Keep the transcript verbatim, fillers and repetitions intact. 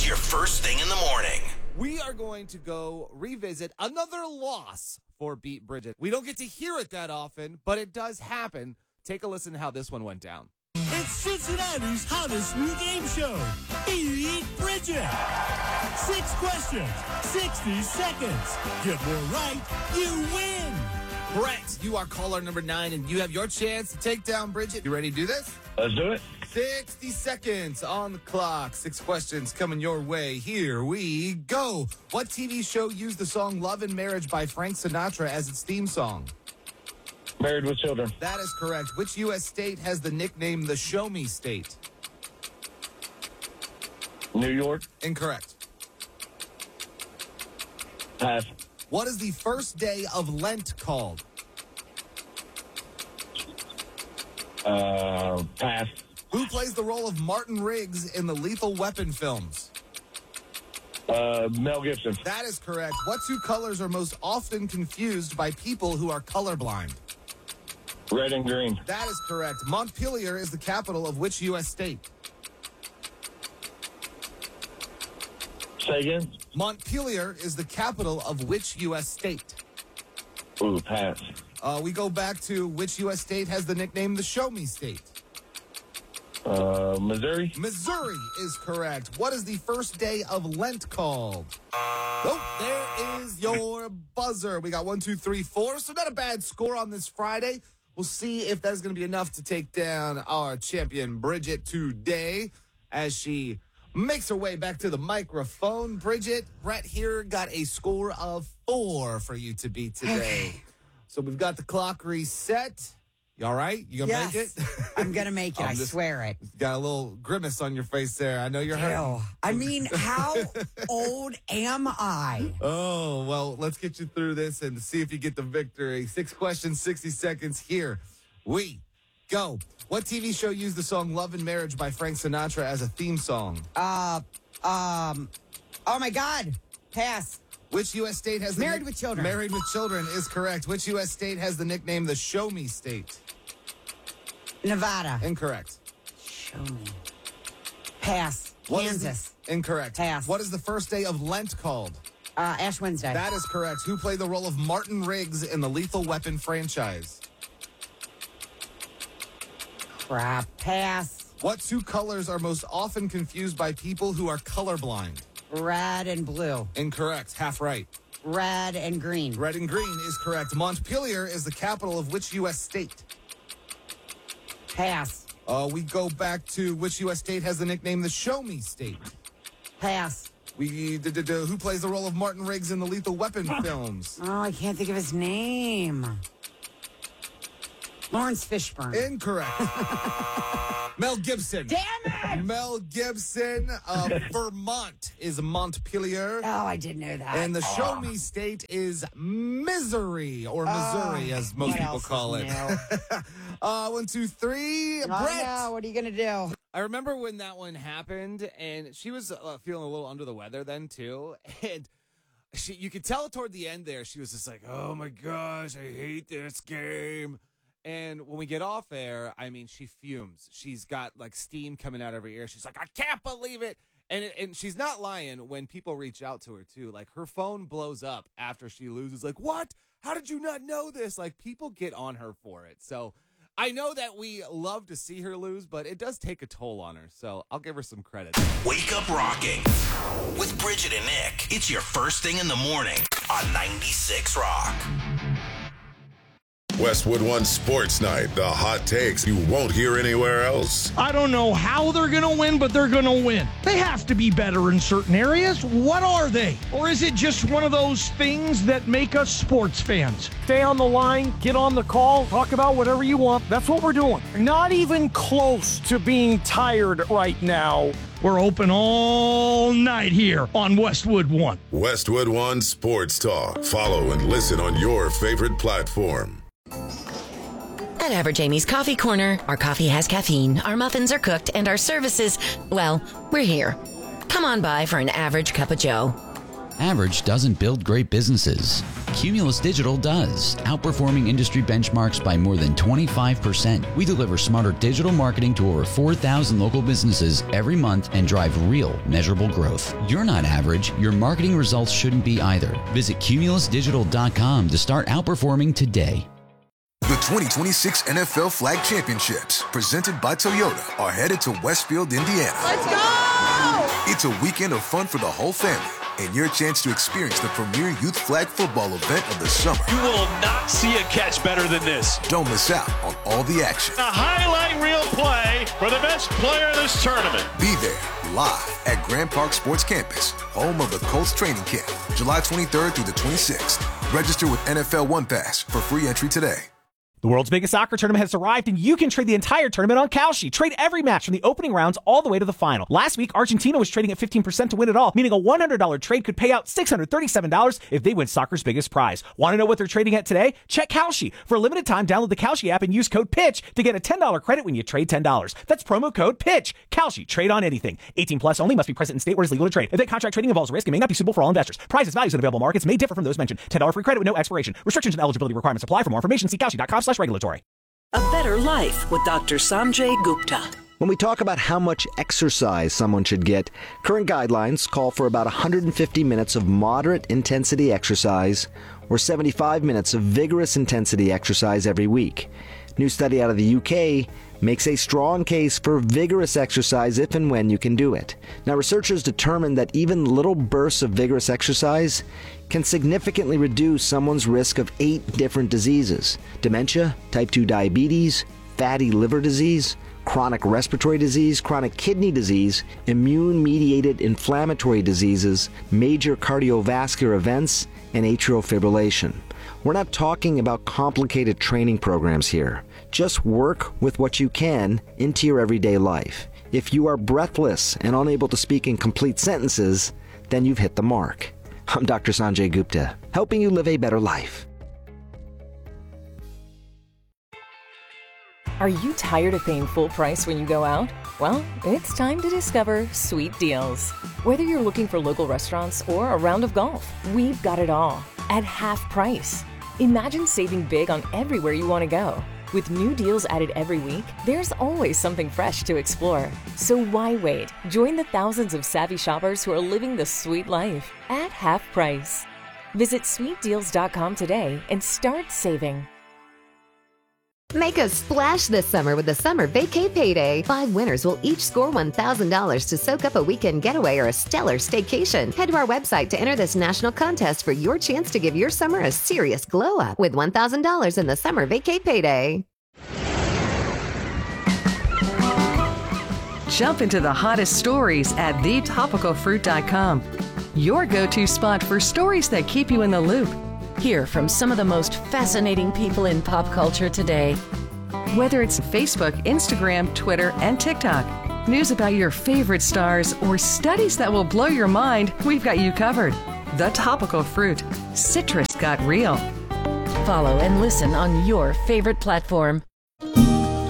It's your first thing in the morning. We are going to go revisit another loss for Beat Bridget. We don't get to hear it that often, but it does happen. Take a listen to how this one went down. It's Cincinnati's hottest new game show, Beat Bridget. Six questions, sixty seconds. Get more right, you win. Brett, you are caller number nine, and you have your chance to take down Bridget. You ready to do this? Let's do it. sixty seconds on the clock. Six questions coming your way. Here we go. What T V show used the song Love and Marriage by Frank Sinatra as its theme song? Married with Children. That is correct. Which U S state has the nickname the Show Me State? New York. Incorrect. Pass. What is the first day of Lent called? Uh, pass. Who plays the role of Martin Riggs in the Lethal Weapon films? Uh, Mel Gibson. That is correct. What two colors are most often confused by people who are colorblind? Red and green. That is correct. Montpelier is the capital of which U S state? Say again? Montpelier is the capital of which U S state? Ooh, pass. Uh, we go back to which U S state has the nickname the Show Me State? Uh, Missouri. Missouri is correct. What is the first day of Lent called? Oh, there is your buzzer. We got one, two, three, four. So not a bad score on this Friday. We'll see if that's going to be enough to take down our champion, Bridget, today as she makes her way back to the microphone. Bridget, Brett here got a score of four for you to beat today. Okay. So we've got the clock reset. You all right? You gonna Yes, make it? I'm going to make it. I'm I just- swear it. Got a little grimace on your face there. I know you're hurt. Ew. I mean, how old am I? Oh, well, let's get you through this and see if you get the victory. Six questions, sixty seconds. Here we go. What T V show used the song Love and Marriage by Frank Sinatra as a theme song? Uh, um, oh my God. Pass. Which U S state has the Married with Children. Married with Children is correct. Which U S state has the nickname the Show Me State? Nevada. Incorrect. Show me. Pass. What is Kansas. the- incorrect. Pass. What is the first day of Lent called? Uh, Ash Wednesday. That is correct. Who played the role of Martin Riggs in the Lethal Weapon franchise? Crap. Pass. What two colors are most often confused by people who are colorblind? Red and blue. Incorrect. Half right. Red and green. Red and green is correct. Montpelier is the capital of which U S state? Pass. Uh, we go back to which U S state has the nickname the Show Me State? Pass. We d- d- d- Who plays the role of Martin Riggs in the Lethal Weapon films? Oh, I can't think of his name. Lawrence Fishburne. Incorrect. Mel Gibson. Damn it! Mel Gibson. Uh, Vermont is Montpelier. Oh, I did know that. And the Show Me State is Missouri, or Missouri, Oh, as most what people else call is it. new? uh, one, two, three. I Brett. know. What are you going to do? I remember when that one happened, and she was uh, feeling a little under the weather then, too. And she, you could tell toward the end there, she was just like, oh, my gosh, I hate this game. And when we get off air, I mean, she fumes. She's got, like, steam coming out of her ear. She's like, I can't believe it. And it, and she's not lying when people reach out to her, too. Like, her phone blows up after she loses. Like, what? How did you not know this? Like, people get on her for it. So I know that we love to see her lose, but it does take a toll on her. So I'll give her some credit. Wake up rocking with Bridget and Nick. It's your first thing in the morning on ninety-six Rock. Westwood One Sports Night, the hot takes you won't hear anywhere else. I don't know how they're going to win, but they're going to win. They have to be better in certain areas. What are they? Or is it just one of those things that make us sports fans? Stay on the line, get on the call, talk about whatever you want. That's what we're doing. Not even close to being tired right now. We're open all night here on Westwood One. Westwood One Sports Talk. Follow and listen on your favorite platform. At Average Amy's Coffee Corner, our coffee has caffeine, our muffins are cooked, and our services, well, we're here. Come on by for an average cup of joe. Average doesn't build great businesses. Cumulus Digital does, outperforming industry benchmarks by more than twenty-five percent. We deliver smarter digital marketing to over four thousand local businesses every month and drive real, measurable growth. You're not average. Your marketing results shouldn't be either. Visit cumulus digital dot com to start outperforming today. The twenty twenty-six N F L Flag Championships, presented by Toyota, are headed to Westfield, Indiana. Let's go! It's a weekend of fun for the whole family and your chance to experience the premier youth flag football event of the summer. You will not see a catch better than this. Don't miss out on all the action. A highlight reel play for the best player in this tournament. Be there live at Grand Park Sports Campus, home of the Colts training camp, July twenty-third through the twenty-sixth. Register with N F L One Pass for free entry today. The world's biggest soccer tournament has arrived, and you can trade the entire tournament on Kalshi. Trade every match from the opening rounds all the way to the final. Last week, Argentina was trading at fifteen percent to win it all, meaning a one hundred dollars trade could pay out six hundred thirty-seven dollars if they win soccer's biggest prize. Want to know what they're trading at today? Check Kalshi. For a limited time, download the Kalshi app and use code PITCH to get a ten dollars credit when you trade ten dollars. That's promo code PITCH. Kalshi. Trade on anything. eighteen plus only. Must be present in state where it's legal to trade. Event contract trading involves risk and may not be suitable for all investors. Prizes, values, and available markets may differ from those mentioned. ten dollars free credit with no expiration. Restrictions and eligibility requirements apply. For more information, see kalshi dot com slash regulatory. A better life with Doctor Sanjay Gupta. When we talk about how much exercise someone should get, current guidelines call for about one hundred fifty minutes of moderate intensity exercise or seventy-five minutes of vigorous intensity exercise every week. New study out of the U K makes a strong case for vigorous exercise if and when you can do it. Now, researchers determined that even little bursts of vigorous exercise can significantly reduce someone's risk of eight different diseases: dementia, type two diabetes, fatty liver disease, chronic respiratory disease, chronic kidney disease, immune-mediated inflammatory diseases, major cardiovascular events, and atrial fibrillation. We're not talking about complicated training programs here. Just work with what you can into your everyday life. If you are breathless and unable to speak in complete sentences, then you've hit the mark. I'm Doctor Sanjay Gupta, helping you live a better life. Are you tired of paying full price when you go out? Well, it's time to discover Sweet Deals. Whether you're looking for local restaurants or a round of golf, we've got it all at half price. Imagine saving big on everywhere you want to go. With new deals added every week, there's always something fresh to explore. So why wait? Join the thousands of savvy shoppers who are living the sweet life at half price. Visit sweet deals dot com today and start saving. Make a splash this summer with the Summer Vacay Payday. Five winners will each score one thousand dollars to soak up a weekend getaway or a stellar staycation. Head to our website to enter this national contest for your chance to give your summer a serious glow up with one thousand dollars in the Summer Vacay Payday. Jump into the hottest stories at the topical fruit dot com. Your go-to spot for stories that keep you in the loop. Hear from some of the most fascinating people in pop culture today. Whether it's Facebook, Instagram, Twitter, and TikTok, news about your favorite stars, or studies that will blow your mind, we've got you covered. The Topical Fruit. Citrus got real. Follow and listen on your favorite platform.